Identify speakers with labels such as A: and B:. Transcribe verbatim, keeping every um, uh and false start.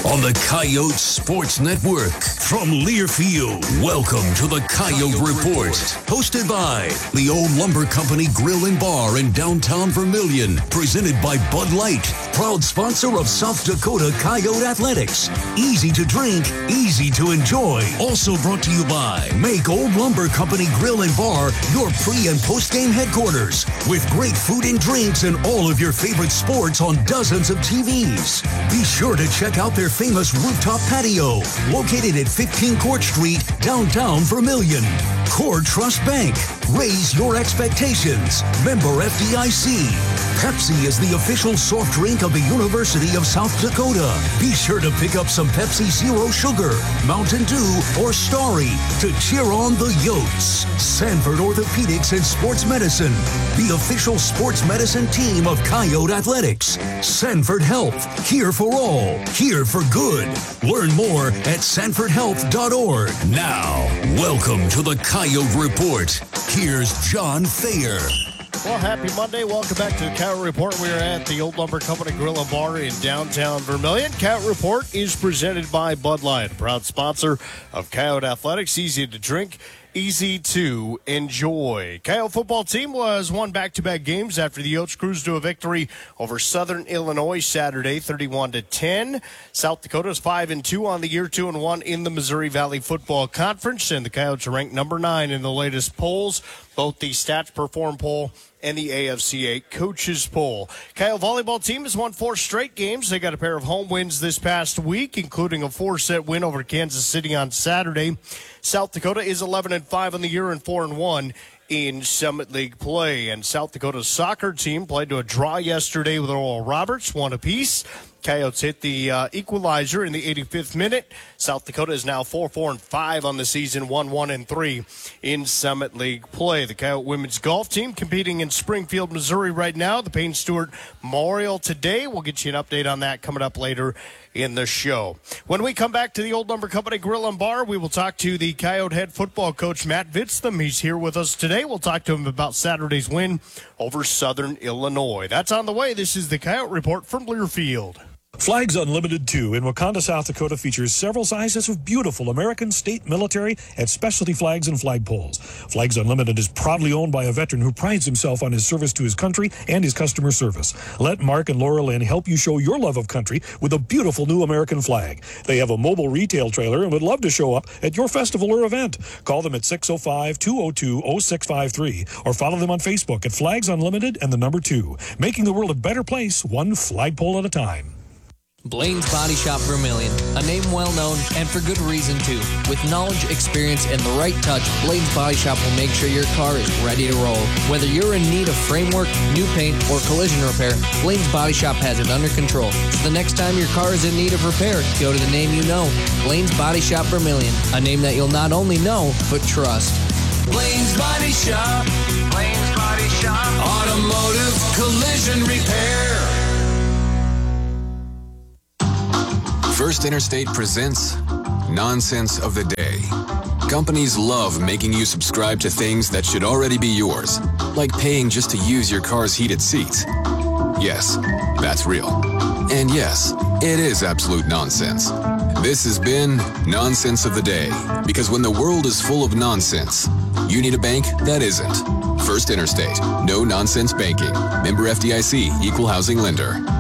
A: on the Coyote Sports Network. From Learfield, welcome to the Coyote Report. Hosted by the Old Lumber Company Grill and Bar in downtown Vermilion. Presented by Bud Light, proud sponsor of South Dakota Coyote Athletics. Easy to drink, easy to enjoy. Also brought to you by Make Old Lumber Company Grill and Bar your pre- and post-game headquarters. With great food and drinks and all of your favorite sports on dozens of T Vs. Be sure to check out their famous rooftop patio, located at fifteen Court Street, downtown Vermilion. Core Trust Bank. Raise your expectations. Member F D I C. Pepsi is the official soft drink of the University of South Dakota. Be sure to pick up some Pepsi Zero Sugar, Mountain Dew, or Starry to cheer on the Yotes. Sanford Orthopedics and Sports Medicine, the official sports medicine team of Coyote Athletics. Sanford Health, here for all, here for good. Learn more at sanford health dot org. Now, welcome to the Coyote Report. Here's John Thayer.
B: Well, happy Monday. Welcome back to the Coyote Report. We are at the Old Lumber Company Grill and Bar in downtown Vermilion. Coyote Report is presented by Bud Light, a proud sponsor of Coyote Athletics. Easy to drink, easy to enjoy. Coyote football team was won back-to-back games after the Yotes cruised to a victory over Southern Illinois Saturday, thirty-one to ten. South Dakota is five and two on the year, two and one in the Missouri Valley Football Conference, and the Coyotes are ranked number nine in the latest polls, both the Stats Perform poll and the A F C A Coaches Poll. Coyote volleyball team has won four straight games. They got a pair of home wins this past week, including a four-set win over Kansas City on Saturday. South Dakota is eleven and five on the year and four and one in Summit League play. And South Dakota's soccer team played to a draw yesterday with Oral Roberts, one apiece. Coyotes hit the uh, equalizer in the eighty-fifth minute. South Dakota is now four four and five on the season, one one and three in Summit League play. The Coyote women's golf team competing in Springfield, Missouri right now. The Payne Stewart Memorial today. We'll get you an update on that coming up later in the show. When we come back to the Old Lumber Company Grill and Bar, we will talk to the Coyote head football coach, Matt Vitztham. He's here with us today. We'll talk to him about Saturday's win over Southern Illinois. That's on the way. This is the Coyote Report from Learfield.
C: Flags Unlimited two in Wakanda, South Dakota features several sizes of beautiful American, state, military, and specialty flags and flagpoles. Flags Unlimited is proudly owned by a veteran who prides himself on his service to his country and his customer service. Let Mark and Laura Lynn help you show your love of country with a beautiful new American flag. They have a mobile retail trailer and would love to show up at your festival or event. Call them at six oh five, two oh two, oh six five three or follow them on Facebook at Flags Unlimited and the number two, making the world a better place, one flagpole at a time.
D: Blaine's Body Shop Vermilion, a name well known and for good reason too. With knowledge, experience, and the right touch, Blaine's Body Shop will make sure your car is ready to roll. Whether you're in need of framework, new paint, or collision repair, Blaine's Body Shop has it under control. So the next time your car is in need of repair, go to the name you know, Blaine's Body Shop Vermilion, a name that you'll not only know, but trust.
E: Blaine's Body Shop, Blaine's Body Shop, automotive collision repair.
F: First Interstate presents Nonsense of the Day. Companies love making you subscribe to things that should already be yours, like paying just to use your car's heated seats. Yes, that's real. And yes, it is absolute nonsense. This has been Nonsense of the Day, because when the world is full of nonsense, you need a bank that isn't. First Interstate, no nonsense banking. Member F D I C, equal housing lender.